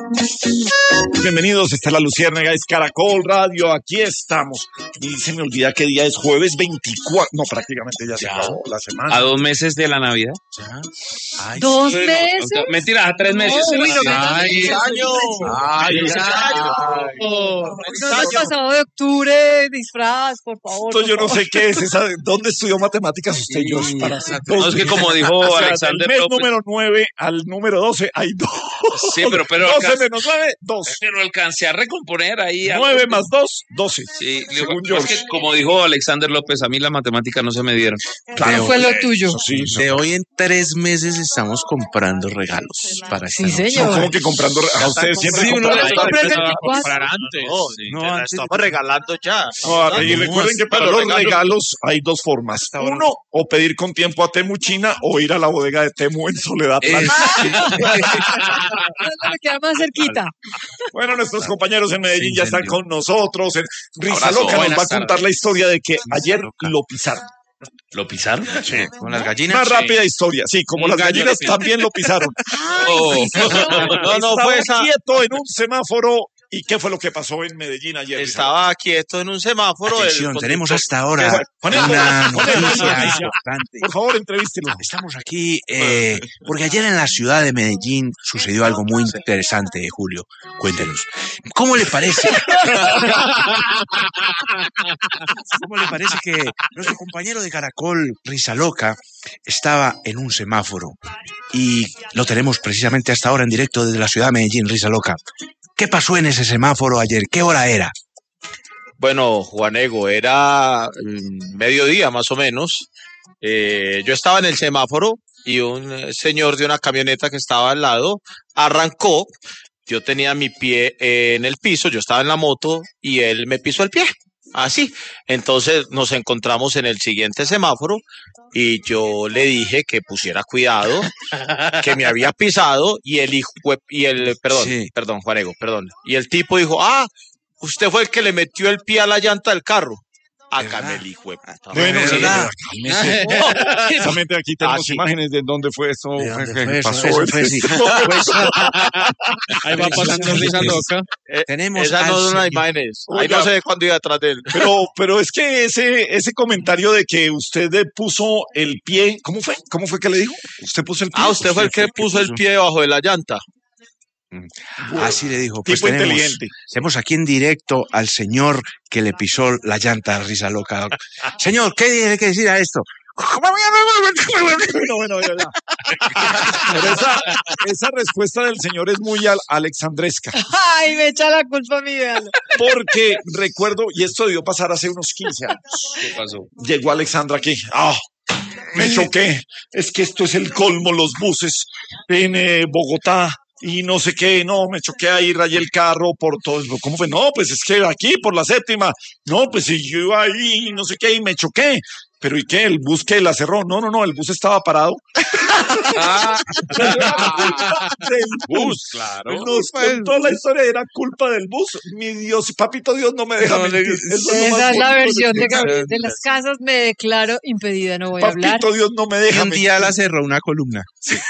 Bienvenidos, está la Luciérnaga, es Caracol Radio, aquí estamos. Y se me olvida qué día es, jueves 24, no, prácticamente ya se acabó la semana. A 2 meses de la Navidad. Ya. Ay, ¿2 sí. meses? Mentira, a 3 meses. Uy, no, Ay, año. Ay, No nos pasado de octubre, disfraz, por favor. Esto yo no sé qué es, ¿dónde estudió matemáticas usted, Josh? Para hacer No, es que como dijo o sea, Alexander del mes López. número 9 al número 12 hay 2. Sí, pero 12 menos 9, 2. Pero alcancé a recomponer ahí. 9 más 2, 12. Sí, según es que George. como dijo Alexander López, a mí la matemática no se me dieron. Claro, fue lo tuyo. Eso sí, de hoy en 3 meses estamos comprando regalos para esta Sí, noche. señor. no, como que comprando a ustedes siempre Sí, uno compran. le compra el empezaba a 24. comprar antes. No, antes estamos regalando ya. No, y recuerden que para los regalos hay 2 formas. Hasta ahora. 1, o pedir con tiempo a Temu China o ir a la bodega de Temu en Soledad Blanca. Me queda más cerquita. Bueno, nuestros compañeros en Medellín Se ya están incendió. con nosotros. Risa Abrazo, Loca nos va a buenas contar tardes. la historia de que ayer Loca. lo pisaron. ¿Lo pisaron? Con las gallinas. Una rápida historia. Sí, como Un las gallo gallinas le pisó. también lo pisaron. Oh. No fue esa. quieto en un semáforo. ¿Y qué fue lo que pasó en Medellín ayer? Estaba quieto en un semáforo. Atención, tenemos hasta ahora Juanito, una Juanito, noticia noticia. importante. Por favor, entrevístelo. Estamos aquí porque ayer en la ciudad de Medellín sucedió algo muy interesante, Julio. Cuéntenos. ¿Cómo le parece? ¿Cómo le parece que nuestro compañero de Caracol, Risa Loca, estaba en un semáforo? Y lo tenemos precisamente hasta ahora en directo desde la ciudad de Medellín, Risa Loca. ¿Qué pasó en ese semáforo ayer? ¿Qué hora era? Bueno, Juanego, era mediodía más o menos. Yo estaba en el semáforo y un señor de una camioneta que estaba al lado arrancó. Yo tenía mi pie en el piso, yo estaba en la moto y él me pisó el pie. Así. Entonces nos encontramos en el siguiente semáforo y yo le dije que pusiera cuidado, que me había pisado y Sí. perdón, Juanego, perdón. Y el tipo dijo, usted fue el que le metió el pie a la llanta del carro. Acá ¿Verdad? el hijo de puta. Bueno, ¿De sí, verdad? precisamente aquí tenemos sí. imágenes de dónde fue eso. ¿De dónde que fue eso? pasó. Eso fue, sí. Pues, Ahí va pasando Risa Loca. tenemos Esas al no son las señor. imágenes. Ahí Oiga. no sé cuándo iba atrás de él. Pero es que ese comentario de que usted puso el pie, ¿cómo fue? ¿Cómo fue que le dijo? Usted puso el pie. Usted fue el que puso el pie debajo de la llanta. Así le dijo. Pues Tipo tenemos, inteligente. tenemos aquí en directo al señor que le pisó la llanta a Risa Loca. Señor, ¿qué tiene que decir a esto? Bueno, ya. Pero esa respuesta del señor es muy alexandresca. Ay, me echa la culpa a mí, véalo. Porque recuerdo, y esto debió pasar hace unos 15 años. ¿Qué pasó? Llegó Alexandra aquí. Me choqué. Es que esto es el colmo, los buses en Bogotá. Y no sé qué, no, me choqué ahí, rayé el carro por todo. ¿Cómo fue? No, pues es que aquí, por la 7ª. No, pues si yo iba ahí, no sé qué, y me choqué. ¿Pero y qué? ¿El bus que la cerró? No, el bus estaba parado. Del Bus, claro. Nos contó la historia, era culpa del bus. Mi Dios, papito Dios no me deja mentir. Eso es lo más Esa es la bonito versión de que- Gabriel de las Casas. Me declaro impedida, no voy a hablar. Papito Dios no me Y deja un mentir. día la cerró una columna.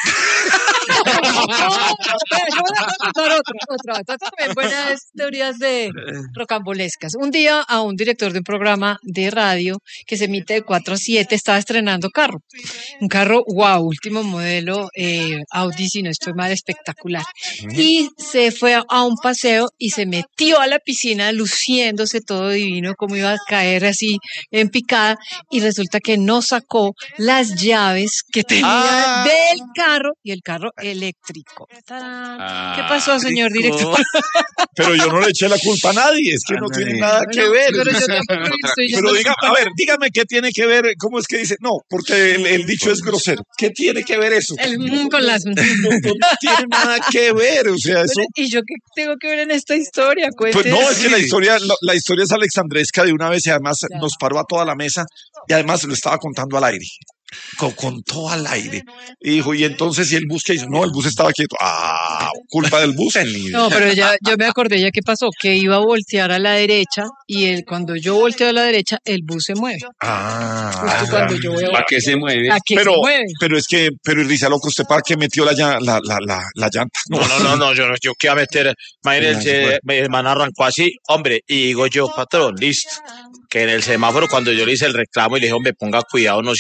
Yo voy a contar otra también buenas teorías de rocambolescas. Un día a un director de un programa de radio que se emite de 4 a 7 estaba estrenando carro. Un carro, wow, último modelo, Audi, si no estoy mal, espectacular. Y se fue a un paseo y se metió a la piscina luciéndose todo divino, como iba a caer así en picada. Y resulta que no sacó las llaves que tenía del carro y el carro eléctrico. ¡Tarán! ¿Qué pasó, señor director? Pero yo no le eché la culpa a nadie, es que no tiene nada que No, ver. pero yo tampoco estoy Pero yendo- dígame qué tiene que ver, ¿cómo es que dice? No, porque el dicho es grosero. ¿Qué tiene que ver eso? el con las... No tiene nada que ver, o sea, eso. ¿Y yo qué tengo que ver en esta historia? Pues Cuénteme. no, es que la historia es alexandresca de una vez y además nos paró a toda la mesa y además lo estaba contando al aire. con todo al aire. Y dijo, y entonces, ¿y el bus qué hizo? No, el bus estaba quieto. Culpa del bus. No, pero yo me acordé ya qué pasó, que iba a voltear a la derecha y cuando yo volteo a la derecha, el bus se mueve. Justo cuando yo veo ¿Para qué se mueve? a que se mueve. Pero Rizaloca, ¿usted para qué metió la llanta? No, yo qué iba a meter. Imagínense, el man arrancó así, hombre, y digo yo, patrón, listo. Que en el semáforo, cuando yo le hice el reclamo y le dije, hombre, ponga cuidado, no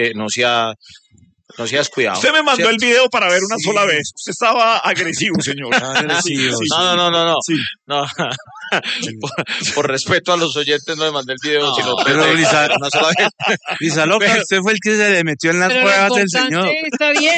seas cuidado. Usted me mandó el video para ver una sola vez. Usted estaba agresivo, señor. Agresivo. No. Sí. No. por respeto a los oyentes no le mandé el video, sino pero una sola vez. Rizaloca, usted fue el que se le metió en las Pero lo cuevas del importante señor. está bien,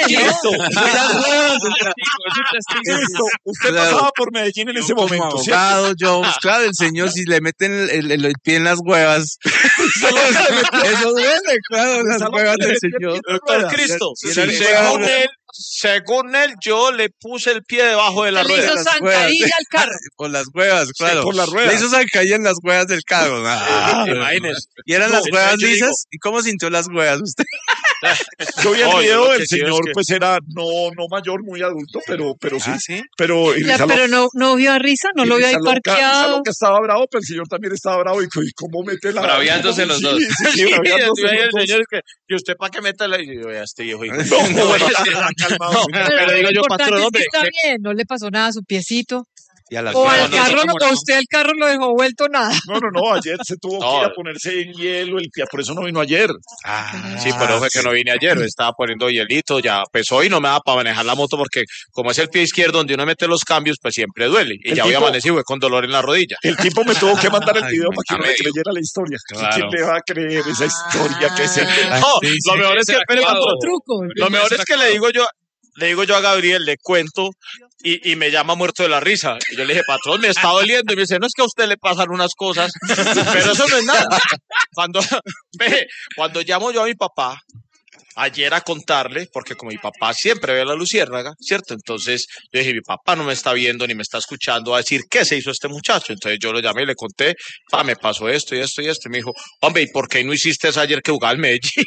¿no? Usted pasaba por Medellín en ese momento, ¿cierto? Abogado, claro, el señor, si le meten el pie en las huevas, eso duele, claro, en las huevas del señor. Doctor Cristo, Sí, según él, yo le puse el pie debajo de la Le rueda. hizo zancadilla al carro. Por las huevas, claro. por las ruedas. Le hizo zancadilla en las huevas del carro. Imagínese. ¿Y eran las No, huevas yo digo- lisas? ¿Y cómo sintió las huevas usted? Yo vi el No, yo video lo del que sí señor, es que- pues era no mayor, muy adulto, pero sí. ¿Sí? Pero Pero no vio a Risa, no lo vio ahí parqueado. Rizaloca estaba bravo, pero el señor también estaba bravo. ¿Y cómo mete la... Braviándose los dos. Sí, braviándose Y el los dos. señor es que, ¿y usted para qué mete la...? Y yo, ya este viejo. hijo. No, bueno, calmado. Pero digo lo yo, importante patrón, es que hombre, está que- bien, no le pasó nada a su piecito. Y a las O huevas. al carro, o usted el carro lo dejó vuelto nada. No, ayer se tuvo No. que ir a ponerse en hielo el pie, por eso no vino ayer. Sí, pero fue que no vine ayer, me estaba poniendo hielito, ya pues hoy no me da para manejar la moto porque como es el pie izquierdo donde uno mete los cambios, pues siempre duele. Y El ya hoy tipo- amanecí güey, con dolor en la rodilla. El tipo me tuvo que mandar el Ay, video para que no le medio. creyera la historia. Claro. ¿Quién le va a creer esa historia que se... No, sí, lo mejor es que, espere, patrón, Truco. lo mejor es que le digo yo a Gabriel, le cuento y me llama muerto de la risa. Y yo le dije, patrón, me está doliendo. Y me dice, no es que a usted le pasan unas cosas, pero eso no es nada. Cuando llamo yo a mi papá, ayer a contarle, porque como mi papá siempre ve a la luciérnaga, ¿cierto? Entonces yo dije, mi papá no me está viendo ni me está escuchando a decir qué se hizo este muchacho. Entonces yo lo llamé y le conté, me pasó esto y esto y esto. Y me dijo, hombre, ¿y por qué no hiciste eso ayer que jugaba el Medellín?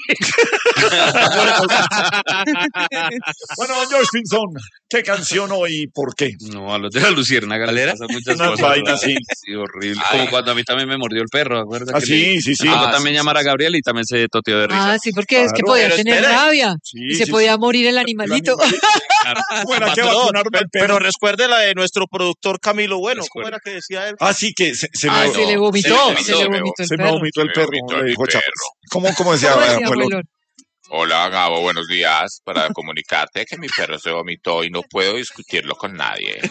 Bueno, don George Pinzón, ¿qué canción hoy y por qué? No, a los de la luciérnaga les pasan muchas Unas cosas. vainas, sí. Sí, horrible. Como cuando a mí también me mordió el perro, ¿acuerdas? Ah, que sí. tocó también llamar a Gabriel y también se toteó de risa. Sí, porque es que Claro, podía pero tener espere. rabia Sí, y se sí, podía morir el animalito. ¿Cómo era que Patrón, vacunarme el pero perro? recuerde la de nuestro productor Camilo Bueno. ¿Cómo era que decía él? Ah, sí, que se Se le vomitó, se le vomitó el se me perro. vomitó el perro. vomitó Le mi dijo, perro. ¿Cómo decía, ¿Cómo decía, abuelo? abuelo? Hola Gabo, buenos días. Para comunicarte que mi perro se vomitó y no puedo discutirlo con nadie.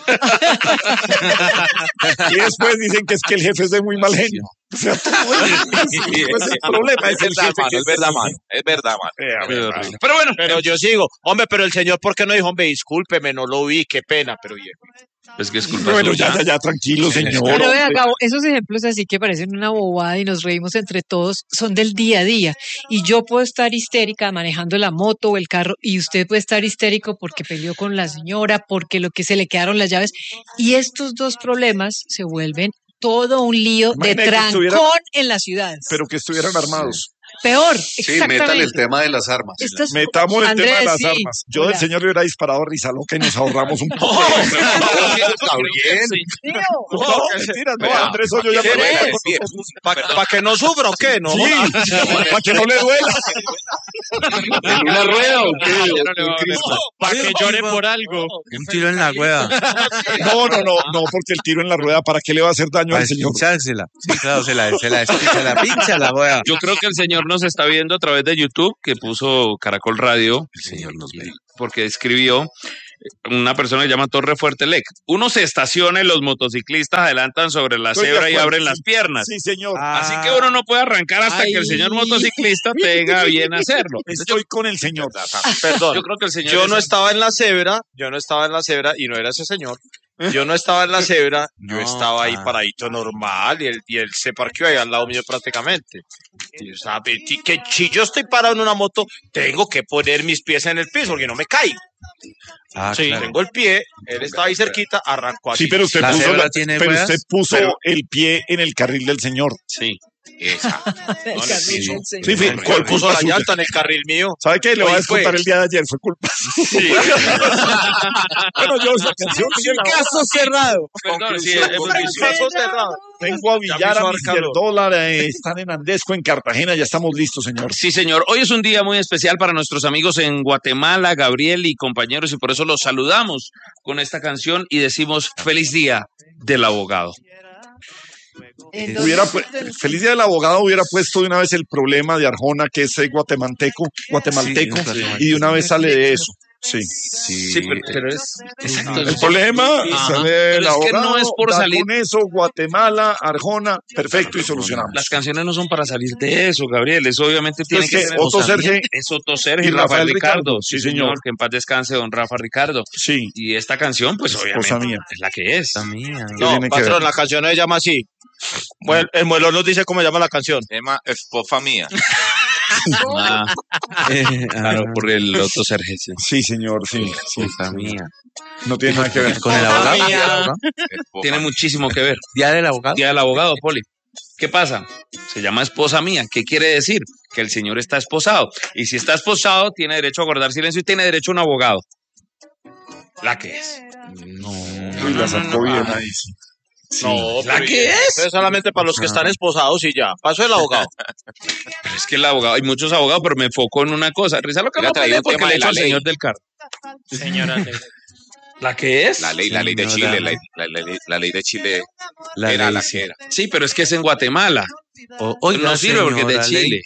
Y después dicen que es que el jefe es de muy mal genio. O sea, todo el problema es el jefe. Es verdad, mano. Es verdad, mano. Pero bueno, Pero yo sigo, hombre, pero el señor, ¿por qué no dijo, hombre, discúlpeme, no lo vi, qué pena, pero viejo? es que es culpa Bueno, suya. ya, tranquilo, señor. Pero vea, hombre. Gabo, esos ejemplos así que parecen una bobada y nos reímos entre todos, son del día a día. Y yo puedo estar histérica manejando la moto o el carro y usted puede estar histérico porque peleó con la señora, porque lo que se le quedaron las llaves. Y estos dos problemas se vuelven todo un lío de Imagina que trancón estuviera- en las ciudades. Pero que estuvieran armados. Peor, Sí, exactamente. métale el tema de las armas. Esto es- Metamos el Andrés, tema de las sí. armas. Yo del Hola. señor le hubiera disparado a Rizaloca y nos ahorramos un poco. Está bien. Tío, No, mentiras, no, Vea, Andrés Hoyo ya ¿qué me ves? ¿Para que no sufra o qué? No, para que no le duela. ¿En una rueda o qué? Para que llore por algo. Un tiro en la hueva. No, porque el tiro en la rueda, ¿para qué le va a hacer daño Para al señor? pinchársela. Sí, claro, se la pincha la hueva. Yo creo que el señor nos está viendo a través de YouTube, que puso Caracol Radio, El señor nos ve. porque escribió una persona que llama Torre Fuerte Lec. Uno se estaciona y los motociclistas adelantan sobre la Estoy de cebra y acuerdo, abren sí. las piernas. Sí, señor. Así que uno no puede arrancar hasta que el señor motociclista tenga bien hacerlo. Estoy con el señor. perdón. Yo creo que el señor Yo es no el- estaba en la cebra y no era ese señor. Yo no estaba en la cebra, yo No, estaba ahí paradito normal y él se parqueó ahí al lado mío prácticamente. Y, ¿sabe? Que si yo estoy parado en una moto, tengo que poner mis pies en el piso porque no me caigo. Sí, claro. Tengo el pie, él estaba ahí cerquita, arrancó así. Sí, pero usted La puso, cebra tiene pero ruedas, usted puso el pie en el carril del señor. Sí. Esa. El No, carril sí, del señor. Sí, Él ¿cuál puso culpa la suya? llanta en el carril mío. ¿Sabe qué? Le voy a Oye, descontar pues. el día de ayer, fue culpa suya. Bueno, yo esa canción sigue la hora. cerrado. Perdón, sí, Conclusión, hemos visto. Caso cerrado. Vengo a Ya billar me hizo a dar Mr. calor. Dólar, están en Andesco, en Cartagena, ya estamos listos, señor. Sí, señor. Hoy es un día muy especial para nuestros amigos en Guatemala, Gabriel y compañeros, y por eso los saludamos con esta canción y decimos feliz día del abogado. Hubiera Feliz Día del Abogado hubiera puesto de una vez el problema de Arjona, que es guatemalteco, Sí, y de una vez sale de eso. Sí. Sí, pero es exacto. El problema Ajá. sale Pero del es que abogado, no es por da salir. con eso, Guatemala, Arjona, perfecto, y solucionamos. Las canciones no son para salir de eso, Gabriel. Eso obviamente tiene Es que que ser Otto esposa Serge mía. Es Otto Serge y y Rafael Rafael Ricardo. Ricardo. Sí, Sí, señor. señor. Que en paz descanse don Rafa Ricardo. Sí, Y esta canción, pues Esposa obviamente mía. es la que es. Mía. No, tiene que patrón, ver? la canción se llama así. El muelón nos dice cómo llama la canción. Tema esposa mía. Ah, claro, por el Otto Serge. Sí. sí, señor, sí. sí. Esposa mía. No tiene nada que ver. Con el abogado. Esposa Tiene mía. muchísimo que ver. Día del abogado. Día del abogado, Poli. ¿Qué pasa? Se llama esposa mía. ¿Qué quiere decir? Que el señor está esposado. Y si está esposado, tiene derecho a guardar silencio y tiene derecho a un abogado. La que es. Uy, la sacó bien ahí, sí. No, ¿La pero que es? Es solamente para los que están esposados y ya. Paso el abogado. Pero es que el abogado, hay muchos abogados, pero me enfoco en una cosa. Risa lo que Hubiera no traído pelea un porque tema le de echo la al ley. señor del carro. Señora. ¿La que es? La ley de Chile, la ley de Chile La era ley, la sí. que era. Sí, pero es que es en Guatemala. Oiga, No sirve porque es de señora Ley. Chile.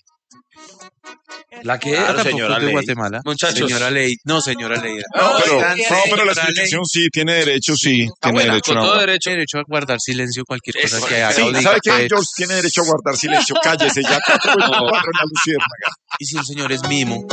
¿La que Claro, es? Tampoco señora es de Ley. Guatemala. Muchachos. Señora Ley. No, señora Ley. No, pero la señora explicación sí, tiene derecho, sí, Está tiene buena, derecho con a un todo abogado. derecho. Derecho a guardar silencio cualquier cosa Eso, que haga. Sí, o diga, ¿sabe qué? pues. George tiene derecho a guardar silencio. Cállese ya. 4:24 en la luciérnaga. Y si el señor es mimo.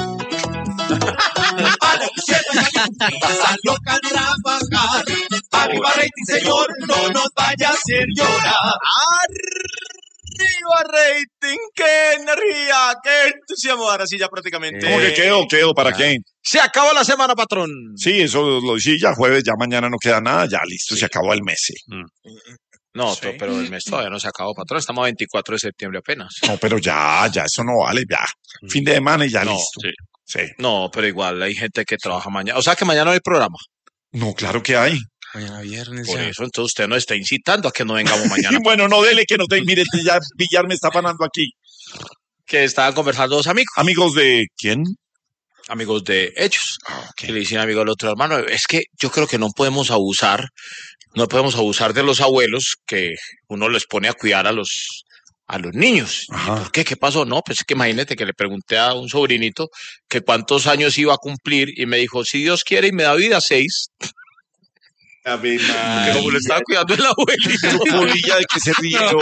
Arriba rating, señor, no nos vaya a hacer llorar. ¡Arriba rating! ¡Qué energía! ¡Qué entusiasmo! Ahora sí, ya prácticamente. ¿Cómo que quedo? ¿Para qué? Se acabó la semana, patrón. Sí, eso lo sí, ya jueves, ya mañana no queda nada, ya listo, se acabó el mes. Sí. No, Sí. pero el mes todavía no se acabó, patrón. Estamos a 24 de septiembre apenas. No, pero ya, eso no vale, ya. Fin de semana y ya No, listo. sí. Sí. No, pero igual hay gente que trabaja mañana. O sea que mañana no hay programa. No, claro que hay. Mañana viernes. Por ya. eso, entonces usted nos está incitando a que no vengamos mañana. Y bueno, no dele que no te mire, ya Villar me está panando aquí. Que estaban conversando dos amigos, Amigos de quién? amigos de ellos. Ah, Que le dicen amigo al otro hermano, es que yo creo que no podemos abusar de los abuelos que uno les pone a cuidar a los niños. ¿Y Ajá. por qué? ¿Qué pasó? No, pues es que imagínate que le pregunté a un sobrinito que cuántos años iba a cumplir y me dijo, si Dios quiere y me da vida, 6. Que como le estaba cuidando el abuelito. Polilla de que se ríe. No,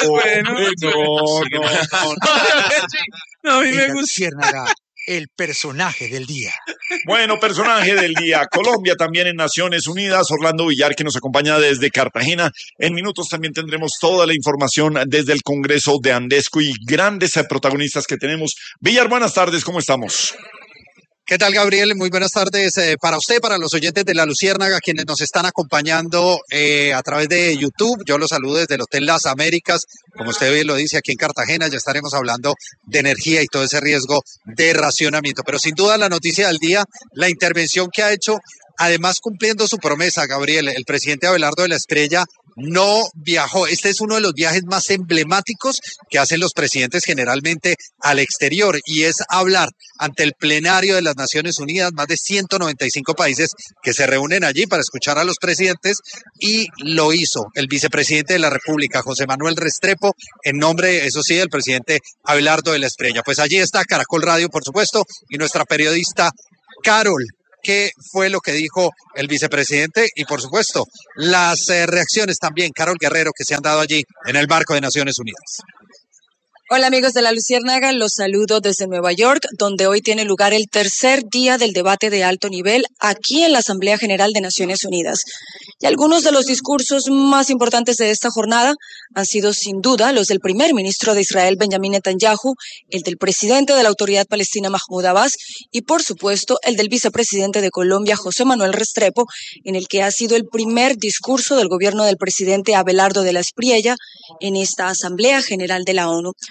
No, a mí me En la gusta. Luciérnaga, el personaje del día. Bueno, personaje del día. Colombia también en Naciones Unidas. Orlando Villar, que nos acompaña desde Cartagena. En minutos también tendremos toda la información desde el Congreso de Andesco y grandes protagonistas que tenemos. Villar, buenas tardes, ¿cómo estamos? ¿Qué tal, Gabriel? Muy buenas tardes para usted, para los oyentes de La Luciérnaga, quienes nos están acompañando a través de YouTube. Yo los saludo desde el Hotel Las Américas. Como usted bien lo dice, aquí en Cartagena ya estaremos hablando de energía y todo ese riesgo de racionamiento. Pero sin duda la noticia del día, la intervención que ha hecho, además cumpliendo su promesa, Gabriel, el presidente Abelardo de la Espriella no viajó. Este es uno de los viajes más emblemáticos que hacen los presidentes generalmente al exterior y es hablar ante el plenario de las Naciones Unidas, más de 195 países que se reúnen allí para escuchar a los presidentes y lo hizo el vicepresidente de la República, José Manuel Restrepo, en nombre, eso sí, del presidente Abelardo de la Espriella. Pues allí está Caracol Radio, por supuesto, y nuestra periodista Carol. ¿Qué fue lo que dijo el vicepresidente? Y por supuesto, las reacciones también, Carol Guerrero, que se han dado allí en el marco de Naciones Unidas. Hola amigos de La Luciérnaga, los saludo desde Nueva York, donde hoy tiene lugar el tercer día del debate de alto nivel aquí en la Asamblea General de Naciones Unidas. Y algunos de los discursos más importantes de esta jornada han sido sin duda los del primer ministro de Israel, Benjamín Netanyahu, el del presidente de la Autoridad Palestina, Mahmoud Abbas, y por supuesto el del vicepresidente de Colombia, José Manuel Restrepo, en el que ha sido el primer discurso del gobierno del presidente Abelardo de la Espriella en esta Asamblea General de la ONU.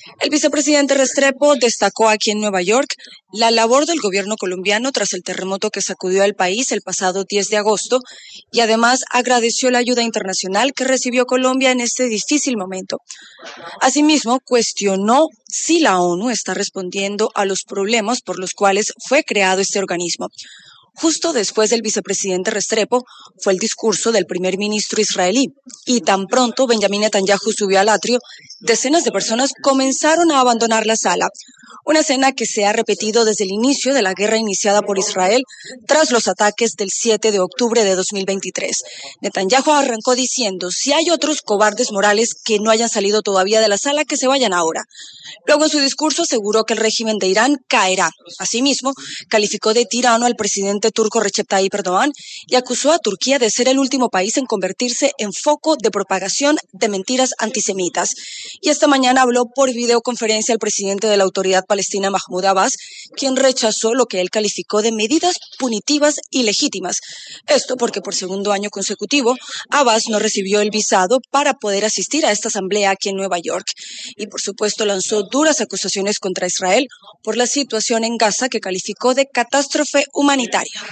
El vicepresidente Restrepo destacó aquí en Nueva York la labor del gobierno colombiano tras el terremoto que sacudió al país el pasado 10 de agosto y además agradeció la ayuda internacional que recibió Colombia en este difícil momento. Asimismo, cuestionó si la ONU está respondiendo a los problemas por los cuales fue creado este organismo. Justo después del vicepresidente Restrepo fue el discurso del primer ministro israelí y tan pronto Benjamín Netanyahu subió al atrio, decenas de personas comenzaron a abandonar la sala. Una escena que se ha repetido desde el inicio de la guerra iniciada por Israel tras los ataques del 7 de octubre de 2023. Netanyahu arrancó diciendo, si hay otros cobardes morales que no hayan salido todavía de la sala, que se vayan ahora. Luego en su discurso aseguró que el régimen de Irán caerá. Asimismo, calificó de tirano al presidente turco Recep Tayyip Erdogan y acusó a Turquía de ser el último país en convertirse en foco de propagación de mentiras antisemitas. Y esta mañana habló por videoconferencia el presidente de la Autoridad Palestina, Mahmoud Abbas, quien rechazó lo que él calificó de medidas punitivas ilegítimas. Esto porque por segundo año consecutivo, Abbas no recibió el visado para poder asistir a esta asamblea aquí en Nueva York. Y por supuesto lanzó duras acusaciones contra Israel por la situación en Gaza que calificó de catástrofe humanitaria.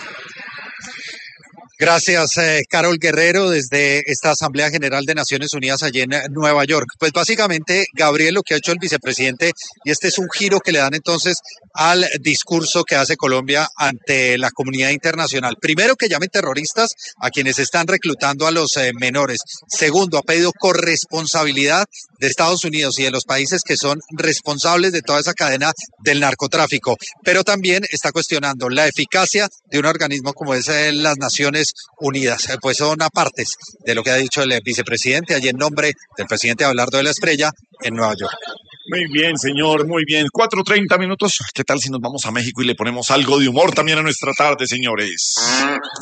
Gracias, Carol Guerrero, desde esta Asamblea General de Naciones Unidas allí en Nueva York. Pues básicamente, Gabriel, lo que ha hecho el vicepresidente, y este es un giro que le dan entonces al discurso que hace Colombia ante la comunidad internacional. Primero, que llamen terroristas a quienes están reclutando a los menores. Segundo, ha pedido corresponsabilidad de Estados Unidos y de los países que son responsables de toda esa cadena del narcotráfico. Pero también está cuestionando la eficacia de un organismo como es las Naciones Unidas. Pues son apartes de lo que ha dicho el vicepresidente allí en nombre del presidente Abelardo de la Espriella en Nueva York. Muy bien, señor, muy bien. 4:30. ¿Qué tal si nos vamos a México y le ponemos algo de humor también a nuestra tarde, señores?